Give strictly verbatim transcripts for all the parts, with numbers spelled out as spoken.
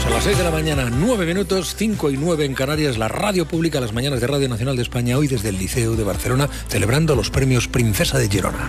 Son las seis de la mañana, nueve minutos, cinco y nueve en Canarias, la radio pública, las mañanas de Radio Nacional de España, hoy desde el Liceo de Barcelona, celebrando los premios Princesa de Girona.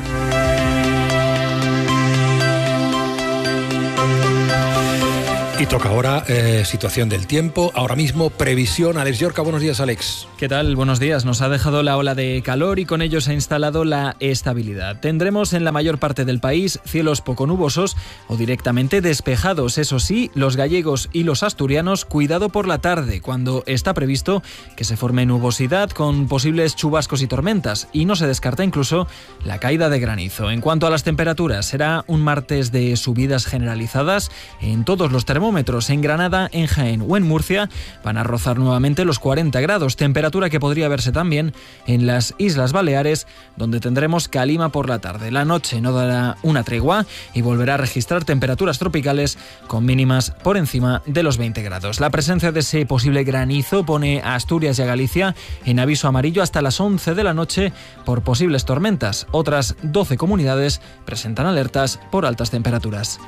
Y toca ahora eh, situación del tiempo, ahora mismo previsión. Alex Yorca, buenos días, Alex. ¿Qué tal? Buenos días. Nos ha dejado la ola de calor y con ello se ha instalado la estabilidad. Tendremos en la mayor parte del país cielos poco nubosos o directamente despejados. Eso sí, los gallegos y los asturianos, cuidado por la tarde, cuando está previsto que se forme nubosidad con posibles chubascos y tormentas. Y no se descarta incluso la caída de granizo. En cuanto a las temperaturas, será un martes de subidas generalizadas en todos los termómetros. En Granada, en Jaén o en Murcia van a rozar nuevamente los cuarenta grados, temperatura que podría verse también en las Islas Baleares, donde tendremos calima por la tarde. La noche no dará una tregua y volverá a registrar temperaturas tropicales con mínimas por encima de los veinte grados. La presencia de ese posible granizo pone a Asturias y a Galicia en aviso amarillo hasta las once de la noche por posibles tormentas. Otras doce comunidades presentan alertas por altas temperaturas.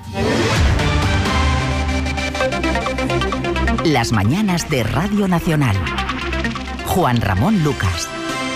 Las mañanas de Radio Nacional. Juan Ramón Lucas.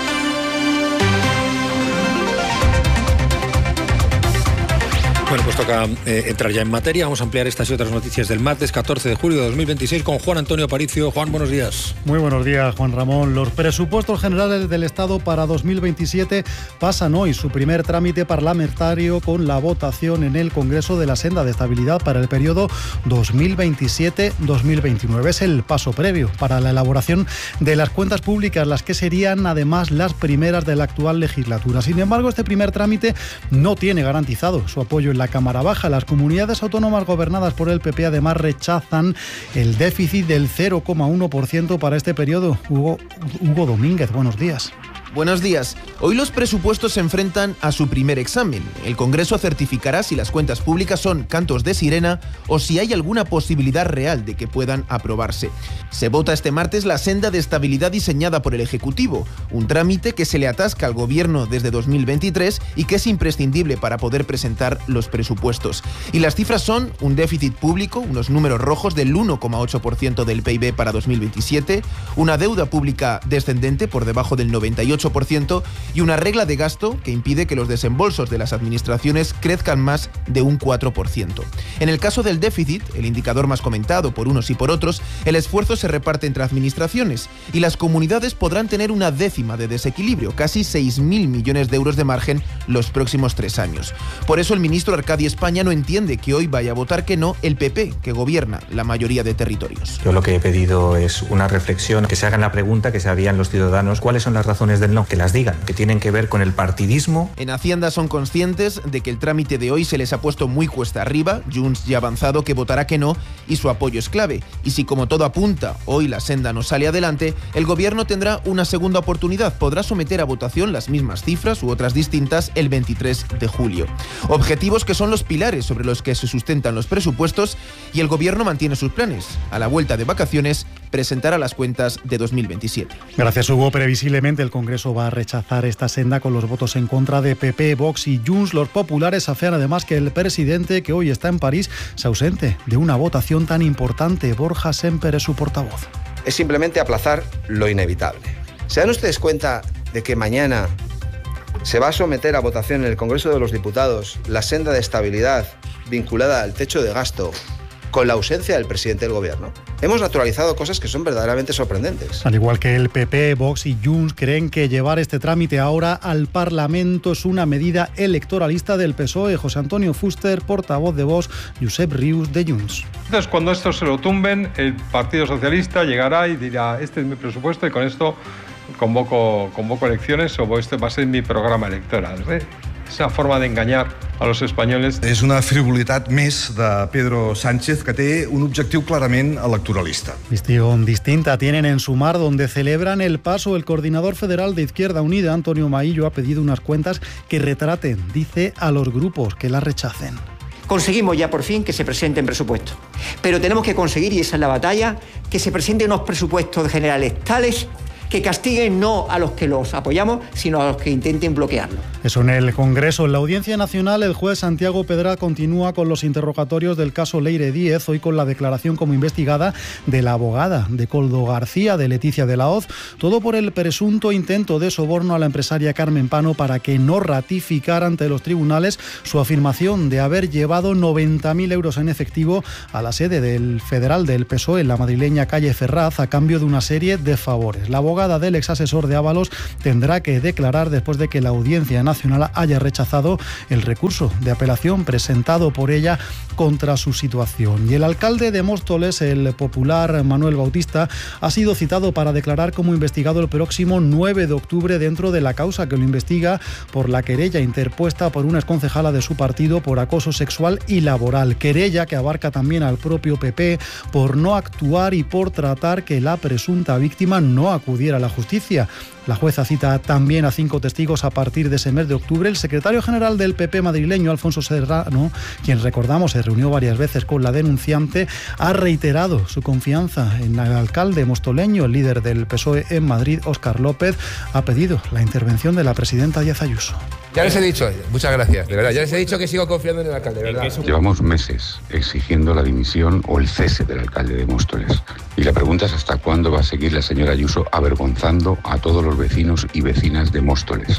Bueno, pues toca eh, entrar ya en materia. Vamos a ampliar estas y otras noticias del martes catorce de julio de dos mil veintiséis con Juan Antonio Aparicio. Juan, buenos días. Muy buenos días, Juan Ramón. Los presupuestos generales del Estado para dos mil veintisiete pasan hoy su primer trámite parlamentario con la votación en el Congreso de la Senda de Estabilidad para el periodo dos mil veintisiete dos mil veintinueve. Es el paso previo para la elaboración de las cuentas públicas, las que serían además las primeras de la actual legislatura. Sin embargo, este primer trámite no tiene garantizado su apoyo en la Cámara Baja. Las comunidades autónomas gobernadas por el P P además rechazan el déficit del cero coma uno por ciento para este periodo. Hugo, Hugo Domínguez, buenos días. Buenos días. Hoy los presupuestos se enfrentan a su primer examen. El Congreso certificará si las cuentas públicas son cantos de sirena o si hay alguna posibilidad real de que puedan aprobarse. Se vota este martes la senda de estabilidad diseñada por el Ejecutivo, un trámite que se le atasca al Gobierno desde dos mil veintitrés y que es imprescindible para poder presentar los presupuestos. Y las cifras son un déficit público, unos números rojos del uno coma ocho por ciento del P I B para dos mil veintisiete, una deuda pública descendente por debajo del noventa y ocho por ciento y una regla de gasto que impide que los desembolsos de las administraciones crezcan más de un cuatro por ciento. En el caso del déficit, el indicador más comentado por unos y por otros, el esfuerzo se reparte entre administraciones y las comunidades podrán tener una décima de desequilibrio, casi seis mil millones de euros de margen los próximos tres años. Por eso el ministro Arcadi España no entiende que hoy vaya a votar que no el P P, que gobierna la mayoría de territorios. Yo lo que he pedido es una reflexión, que se hagan la pregunta que se harían los ciudadanos, ¿cuáles son las razones del no? Que las digan, que tienen que ver con el partidismo. En Hacienda son conscientes de que el trámite de hoy se les ha puesto muy cuesta arriba. Junts ya ha avanzado que votará que no y su apoyo es clave. Y si, como todo apunta, hoy la senda no sale adelante, el Gobierno tendrá una segunda oportunidad. Podrá someter a votación las mismas cifras u otras distintas el veintitrés de julio. Objetivos que son los pilares sobre los que se sustentan los presupuestos y el Gobierno mantiene sus planes. A la vuelta de vacaciones presentará las cuentas de dos mil veintisiete. Gracias, Hugo. Previsiblemente el Congreso va a rechazar esta senda con los votos en contra de P P, Vox y Junts. Los populares afean además que el presidente, que hoy está en París, se ausente de una votación tan importante. Borja Semper es su portavoz. Es simplemente aplazar lo inevitable. ¿Se dan ustedes cuenta de que mañana se va a someter a votación en el Congreso de los Diputados la senda de estabilidad vinculada al techo de gasto con la ausencia del presidente del Gobierno? Hemos naturalizado cosas que son verdaderamente sorprendentes. Al igual que el P P, Vox y Junts creen que llevar este trámite ahora al Parlamento es una medida electoralista del P S O E. José Antonio Fuster, portavoz de Vox, Josep Rius de Junts. Entonces, cuando esto se lo tumben, el Partido Socialista llegará y dirá, este es mi presupuesto y con esto convoco, convoco elecciones o este va a ser mi programa electoral. ¿eh? Esa forma de engañar a los españoles. És una frivolitat més de Pedro Sánchez que té un objectiu clarament electoralista. Visión distinta tienen en Sumar, donde celebran el paso. El coordinador federal de Izquierda Unida, Antonio Maillo, ha pedido unas cuentas que retraten, dice, a los grupos que las rechacen. Conseguimos ya por fin que se presenten presupuestos, pero tenemos que conseguir, y esa es la batalla, que se presenten unos presupuestos generales tales que castiguen no a los que los apoyamos, sino a los que intenten bloquearlo. Eso en el Congreso. En la Audiencia Nacional, el juez Santiago Pedra continúa con los interrogatorios del caso Leire Díez, hoy con la declaración como investigada de la abogada de Koldo García, de Leticia de la Hoz, todo por el presunto intento de soborno a la empresaria Carmen Pano para que no ratificara ante los tribunales su afirmación de haber llevado noventa mil euros en efectivo a la sede del federal del P S O E en la madrileña calle Ferraz a cambio de una serie de favores. La abogada del exasesor de Ábalos tendrá que declarar después de que la Audiencia Nacional haya rechazado el recurso de apelación presentado por ella contra su situación. Y el alcalde de Móstoles, el popular Manuel Bautista, ha sido citado para declarar como investigado el próximo nueve de octubre dentro de la causa que lo investiga por la querella interpuesta por una exconcejala de su partido por acoso sexual y laboral. Querella que abarca también al propio P P por no actuar y por tratar que la presunta víctima no acudiera a la justicia. La jueza cita también a cinco testigos a partir de ese mes de octubre. El secretario general del P P madrileño, Alfonso Serrano, quien recordamos se reunió varias veces con la denunciante, ha reiterado su confianza en el alcalde mostoleño. El líder del P S O E en Madrid, Óscar López, ha pedido la intervención de la presidenta Díaz Ayuso. Ya les he dicho, muchas gracias, de verdad, ya les he dicho que sigo confiando en el alcalde, de verdad. Llevamos meses exigiendo la dimisión o el cese del alcalde de Móstoles. Y la pregunta es hasta cuándo va a seguir la señora Ayuso avergonzando a todos los vecinos y vecinas de Móstoles.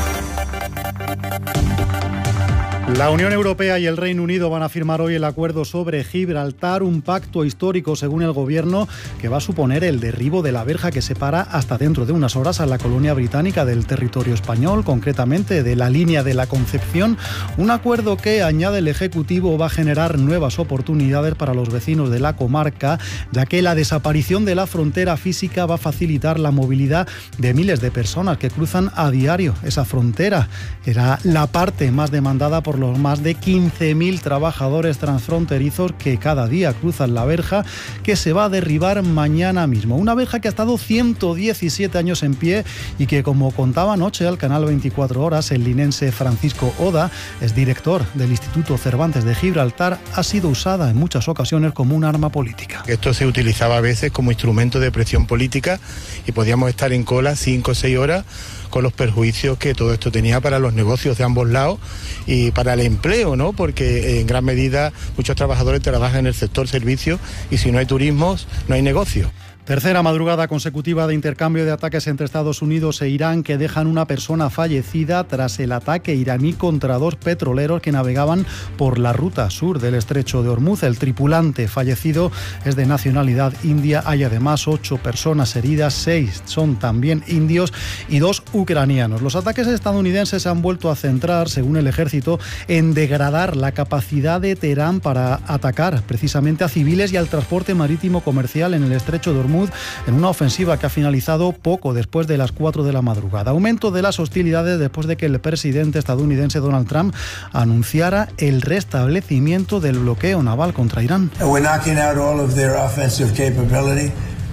La Unión Europea y el Reino Unido van a firmar hoy el acuerdo sobre Gibraltar, un pacto histórico, según el gobierno, que va a suponer el derribo de la verja que separa hasta dentro de unas horas a la colonia británica del territorio español, concretamente de la línea de la Concepción. Un acuerdo que, añade el Ejecutivo, va a generar nuevas oportunidades para los vecinos de la comarca, ya que la desaparición de la frontera física va a facilitar la movilidad de miles de personas que cruzan a diario esa frontera. Era la parte más demandada por los más de quince mil trabajadores transfronterizos que cada día cruzan la verja, que se va a derribar mañana mismo. Una verja que ha estado ciento diecisiete años en pie y que, como contaba anoche al canal veinticuatro horas, el linense Francisco Oda, es director del Instituto Cervantes de Gibraltar, ha sido usada en muchas ocasiones como un arma política. Esto se utilizaba a veces como instrumento de presión política y podíamos estar en cola cinco o seis horas con los perjuicios que todo esto tenía para los negocios de ambos lados y para el empleo, ¿no? Porque en gran medida muchos trabajadores trabajan en el sector servicios y si no hay turismos, no hay negocio. Tercera madrugada consecutiva de intercambio de ataques entre Estados Unidos e Irán que dejan una persona fallecida tras el ataque iraní contra dos petroleros que navegaban por la ruta sur del estrecho de Hormuz. El tripulante fallecido es de nacionalidad india. Hay además ocho personas heridas, seis son también indios y dos ucranianos. Los ataques estadounidenses se han vuelto a centrar, según el ejército, en degradar la capacidad de Teherán para atacar precisamente a civiles y al transporte marítimo comercial en el estrecho de Hormuz, en una ofensiva que ha finalizado poco después de las cuatro de la madrugada. Aumento de las hostilidades después de que el presidente estadounidense Donald Trump anunciara el restablecimiento del bloqueo naval contra Irán. We're knocking out all of their offensive capability,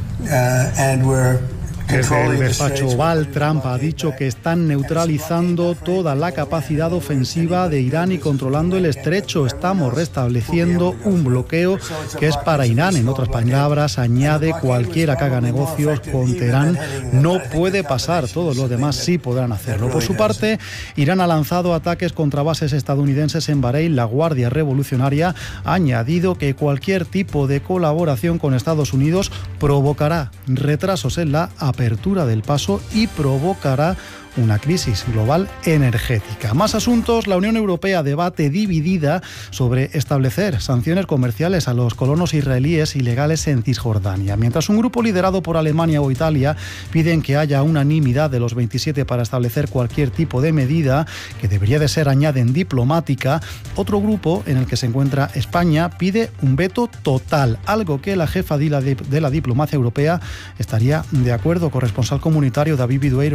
uh, and we're Desde el despacho Oval, Trump ha dicho que están neutralizando toda la capacidad ofensiva de Irán y controlando el estrecho. Estamos restableciendo un bloqueo que es para Irán. En otras palabras, añade, cualquiera que haga negocios con Teherán no puede pasar. Todos los demás sí podrán hacerlo. Por su parte, Irán ha lanzado ataques contra bases estadounidenses en Bahrein. La Guardia Revolucionaria ha añadido que cualquier tipo de colaboración con Estados Unidos provocará retrasos en la apertura del paso y provocará una crisis global energética. Más asuntos. La Unión Europea debate dividida sobre establecer sanciones comerciales a los colonos israelíes ilegales en Cisjordania. Mientras un grupo liderado por Alemania o Italia piden que haya unanimidad de los veintisiete para establecer cualquier tipo de medida que debería de ser, añaden, diplomática, otro grupo, en el que se encuentra España, pide un veto total, algo que la jefa de la, de la diplomacia europea estaría de acuerdo. Corresponsal comunitario David Vidueiro.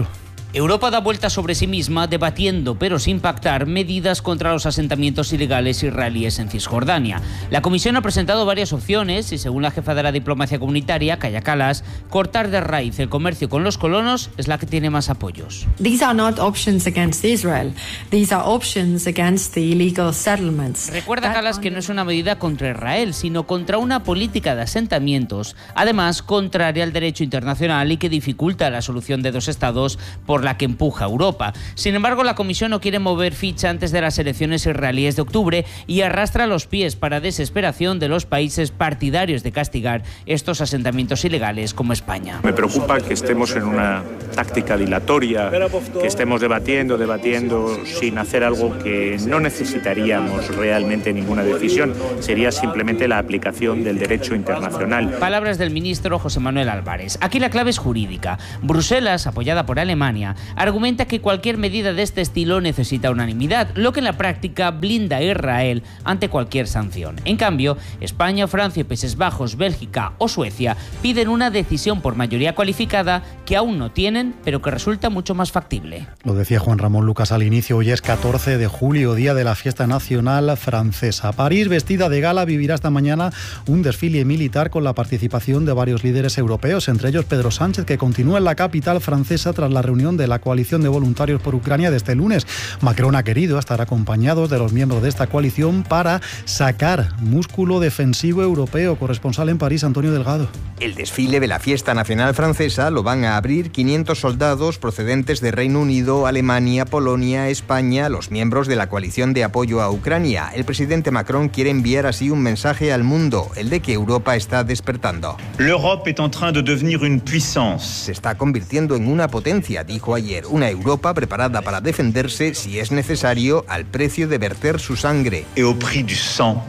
Europa da vuelta sobre sí misma, debatiendo, pero sin pactar, medidas contra los asentamientos ilegales israelíes en Cisjordania. La Comisión ha presentado varias opciones y, según la jefa de la diplomacia comunitaria, Kaja Kallas, cortar de raíz el comercio con los colonos es la que tiene más apoyos. These are not options against Israel. These are options against the illegal settlements. Recuerda Kallas que no es una medida contra Israel, sino contra una política de asentamientos, además contraria al derecho internacional y que dificulta la solución de dos estados por la que empuja a Europa. Sin embargo, la Comisión no quiere mover ficha antes de las elecciones israelíes de octubre y arrastra los pies para desesperación de los países partidarios de castigar estos asentamientos ilegales como España. Me preocupa que estemos en una táctica dilatoria, que estemos debatiendo, debatiendo sin hacer algo que no necesitaríamos realmente ninguna decisión. Sería simplemente la aplicación del derecho internacional. Palabras del ministro José Manuel Álvarez. Aquí la clave es jurídica. Bruselas, apoyada por Alemania, argumenta que cualquier medida de este estilo necesita unanimidad, lo que en la práctica blinda a Israel ante cualquier sanción. En cambio, España, Francia, Países Bajos, Bélgica o Suecia piden una decisión por mayoría cualificada que aún no tienen, pero que resulta mucho más factible. Lo decía Juan Ramón Lucas al inicio. Hoy es catorce de julio, día de la fiesta nacional francesa. París, vestida de gala, vivirá esta mañana un desfile militar con la participación de varios líderes europeos, entre ellos Pedro Sánchez, que continúa en la capital francesa tras la reunión de la coalición de voluntarios por Ucrania de este lunes. Macron ha querido estar acompañado de los miembros de esta coalición para sacar músculo defensivo europeo. Corresponsal en París, Antonio Delgado. El desfile de la fiesta nacional francesa lo van a abrir quinientos soldados procedentes de Reino Unido, Alemania, Polonia, España, los miembros de la coalición de apoyo a Ucrania. El presidente Macron quiere enviar así un mensaje al mundo, el de que Europa está despertando. L'Europe est en train de devenir une puissance. Se está convirtiendo en una potencia, dijo ayer. Una Europa preparada para defenderse, si es necesario, al precio de verter su sangre. Et au prix du sang.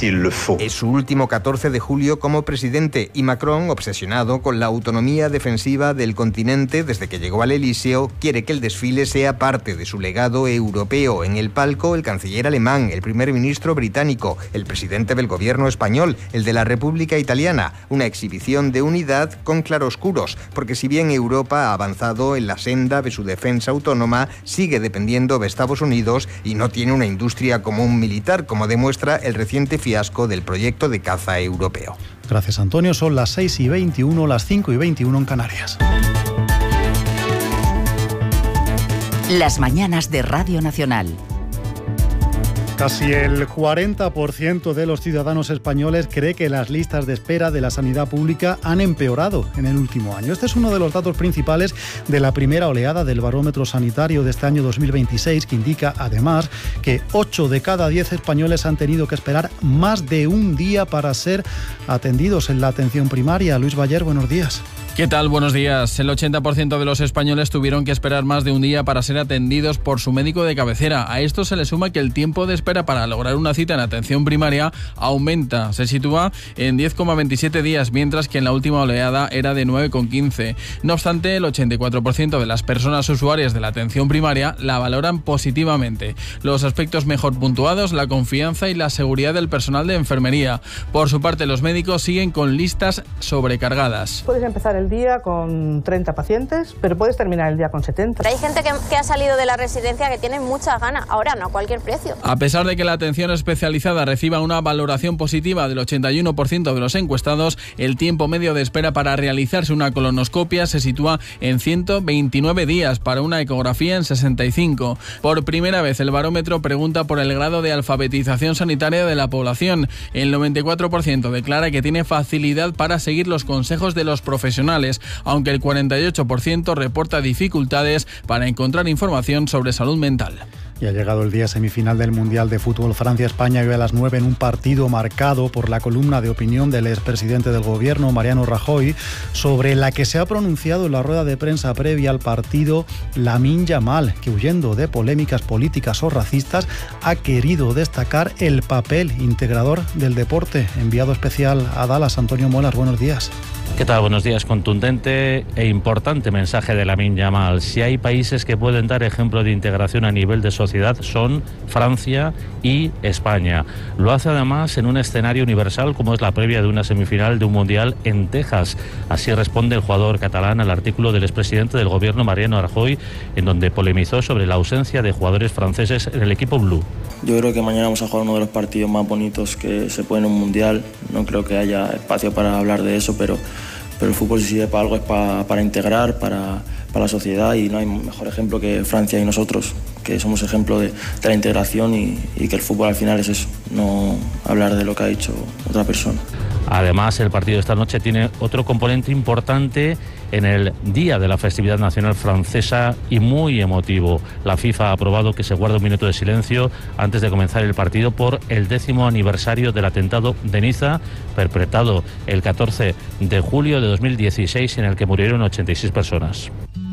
Es su último catorce de julio como presidente y Macron, obsesionado con la autonomía defensiva del continente desde que llegó al Elíseo, quiere que el desfile sea parte de su legado europeo. En el palco, el canciller alemán, el primer ministro británico, el presidente del gobierno español, el de la República Italiana. Una exhibición de unidad con claroscuros, porque si bien Europa ha avanzado en la senda de su defensa autónoma, sigue dependiendo de Estados Unidos y no tiene una industria común militar, como demuestra el reciente fiasco del proyecto de caza europeo. Gracias, Antonio. Son las seis y veintiuno, las cinco y veintiuno en Canarias. Las mañanas de Radio Nacional. Casi el cuarenta por ciento de los ciudadanos españoles cree que las listas de espera de la sanidad pública han empeorado en el último año. Este es uno de los datos principales de la primera oleada del barómetro sanitario de este año dos mil veintiséis, que indica además que ocho de cada diez españoles han tenido que esperar más de un día para ser atendidos en la atención primaria. Luis Bayer, buenos días. ¿Qué tal? Buenos días. El ochenta por ciento de los españoles tuvieron que esperar más de un día para ser atendidos por su médico de cabecera. A esto se le suma que el tiempo de espera para lograr una cita en atención primaria aumenta. Se sitúa en diez coma veintisiete días, mientras que en la última oleada era de nueve coma quince. No obstante, el ochenta y cuatro por ciento de las personas usuarias de la atención primaria la valoran positivamente. Los aspectos mejor puntuados, la confianza y la seguridad del personal de enfermería. Por su parte, los médicos siguen con listas sobrecargadas. Puedes empezar el día con treinta pacientes, pero puedes terminar el día con setenta. Hay gente que, que ha salido de la residencia que tiene muchas ganas, ahora no a cualquier precio. A pesar de que la atención especializada reciba una valoración positiva del ochenta y uno por ciento de los encuestados, el tiempo medio de espera para realizarse una colonoscopia se sitúa en ciento veintinueve días, para una ecografía en sesenta y cinco. Por primera vez el barómetro pregunta por el grado de alfabetización sanitaria de la población. El noventa y cuatro por ciento declara que tiene facilidad para seguir los consejos de los profesionales, aunque el cuarenta y ocho por ciento reporta dificultades para encontrar información sobre salud mental. Y ha llegado el día semifinal del Mundial de Fútbol Francia-España, hoy a las nueve, en un partido marcado por la columna de opinión del expresidente del Gobierno, Mariano Rajoy, sobre la que se ha pronunciado en la rueda de prensa previa al partido Lamine Yamal, que, huyendo de polémicas políticas o racistas, ha querido destacar el papel integrador del deporte. Enviado especial a Dallas, Antonio Molas, buenos días. ¿Qué tal? Buenos días. Contundente e importante mensaje de Lamine Yamal. Si hay países que pueden dar ejemplo de integración a nivel de sociedad, son Francia y España. Lo hace además en un escenario universal como es la previa de una semifinal de un mundial en Texas. Así responde el jugador catalán al artículo del expresidente del gobierno, Mariano Rajoy, en donde polemizó sobre la ausencia de jugadores franceses en el equipo blue. Yo creo que mañana vamos a jugar uno de los partidos más bonitos que se puede en un mundial. No creo que haya espacio para hablar de eso, pero, pero el fútbol, si sirve para algo, es para, para integrar, para, para la sociedad, y no hay mejor ejemplo que Francia y nosotros, que somos ejemplo de, de la integración y, y que el fútbol al final es eso, no hablar de lo que ha dicho otra persona. Además, el partido de esta noche tiene otro componente importante en el día de la festividad nacional francesa y muy emotivo. La FIFA ha aprobado que se guarde un minuto de silencio antes de comenzar el partido por el décimo aniversario del atentado de Niza, perpetrado el catorce de julio de dos mil dieciséis, en el que murieron ochenta y seis personas.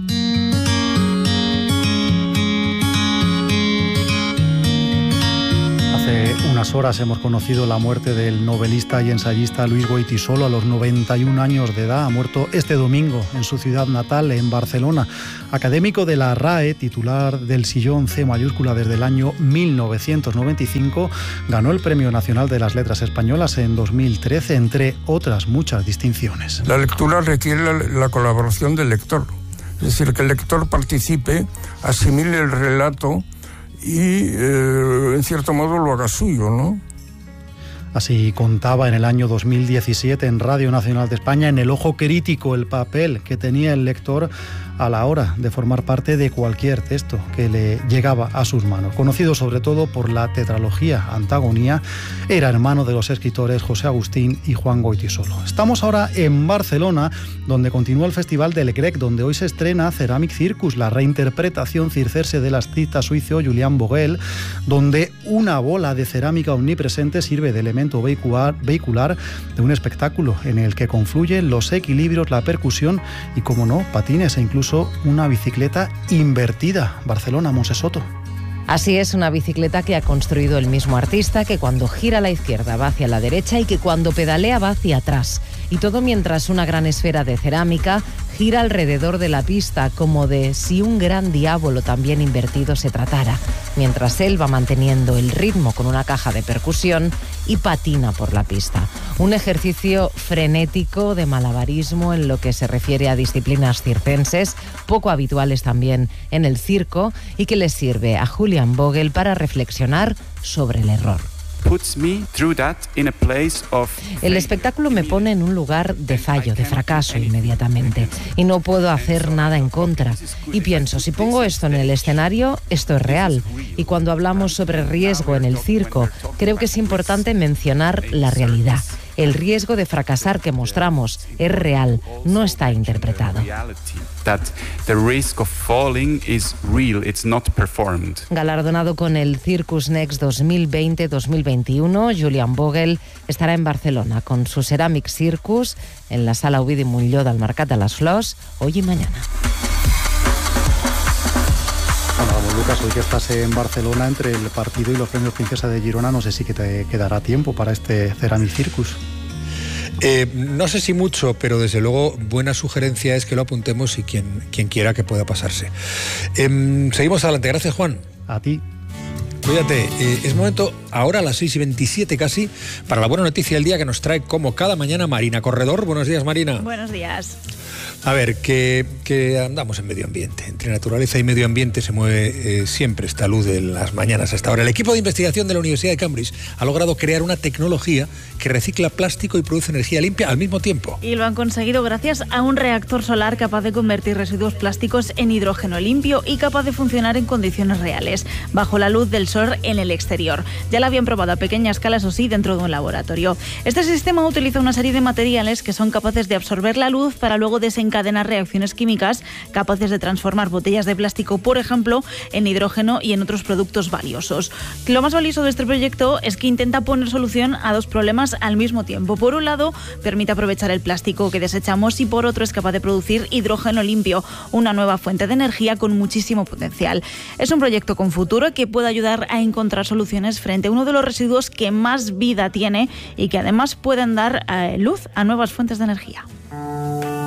Hace unas horas hemos conocido la muerte del novelista y ensayista Luis Goytisolo a los noventa y un años de edad. Ha muerto este domingo en su ciudad natal, en Barcelona. Académico de la R A E, titular del sillón C mayúscula desde el año mil novecientos noventa y cinco, ganó el Premio Nacional de las Letras Españolas en dos mil trece, entre otras muchas distinciones. La lectura requiere la, la colaboración del lector. Es decir, que el lector participe, asimile el relato y, eh, en cierto modo, lo haga suyo, ¿no? Así contaba en el año dos mil diecisiete en Radio Nacional de España, en El Ojo Crítico, el papel que tenía el lector a la hora de formar parte de cualquier texto que le llegaba a sus manos. Conocido sobre todo por la tetralogía Antagonía, era hermano de los escritores José Agustín y Juan Goytisolo. Estamos ahora en Barcelona, donde continúa el Festival del Grec, donde hoy se estrena Ceramic Circus, la reinterpretación circense del artista suizo Julian Vogel, donde una bola de cerámica omnipresente sirve de elemento vehicular, vehicular de un espectáculo en el que confluyen los equilibrios, la percusión y, como no, patines e incluso una bicicleta invertida. Barcelona, Monse Soto. Así es, una bicicleta que ha construido el mismo artista, que cuando gira a la izquierda va hacia la derecha y que cuando pedalea va hacia atrás. Y todo mientras una gran esfera de cerámica gira alrededor de la pista, como de si un gran diablo también invertido se tratara, mientras él va manteniendo el ritmo con una caja de percusión y patina por la pista. Un ejercicio frenético de malabarismo en lo que se refiere a disciplinas circenses, poco habituales también en el circo, y que le sirve a Julian Vogel para reflexionar sobre el error. El espectáculo me pone en un lugar de fallo, de fracaso inmediatamente, y no puedo hacer nada en contra. Y pienso, si pongo esto en el escenario, esto es real. Y cuando hablamos sobre riesgo en el circo, creo que es importante mencionar la realidad. El riesgo de fracasar que mostramos es real, no está interpretado. Galardonado con el Circus Next dos mil veinte dos mil veintiuno, Julian Vogel estará en Barcelona con su Ceramic Circus en la Sala Ovidi Montllor del Mercat de les Flors hoy y mañana. Bueno, vamos, Lucas, hoy que estás en Barcelona, entre el partido y los premios Princesa de Girona, no sé si que te quedará tiempo para este Ceramic Circus. Eh, no sé si mucho, pero desde luego buena sugerencia es que lo apuntemos y quien, quien quiera que pueda pasarse. Eh, seguimos adelante. Gracias, Juan. A ti. Cuídate, eh, es momento ahora a las seis y veintisiete casi para la buena noticia del día que nos trae como cada mañana Marina Corredor. Buenos días, Marina. Buenos días. A ver, que, que andamos en medio ambiente. Entre naturaleza y medio ambiente se mueve eh, siempre esta luz de las mañanas hasta ahora. El equipo de investigación de la Universidad de Cambridge ha logrado crear una tecnología que recicla plástico y produce energía limpia al mismo tiempo. Y lo han conseguido gracias a un reactor solar capaz de convertir residuos plásticos en hidrógeno limpio y capaz de funcionar en condiciones reales, bajo la luz del sol en el exterior. Ya lo habían probado a pequeña escala, eso sí, dentro de un laboratorio. Este sistema utiliza una serie de materiales que son capaces de absorber la luz para luego desencadenar encadena reacciones químicas capaces de transformar botellas de plástico, por ejemplo, en hidrógeno y en otros productos valiosos. Lo más valioso de este proyecto es que intenta poner solución a dos problemas al mismo tiempo. Por un lado, permite aprovechar el plástico que desechamos y por otro es capaz de producir hidrógeno limpio, una nueva fuente de energía con muchísimo potencial. Es un proyecto con futuro que puede ayudar a encontrar soluciones frente a uno de los residuos que más vida tiene y que además pueden dar eh, luz a nuevas fuentes de energía.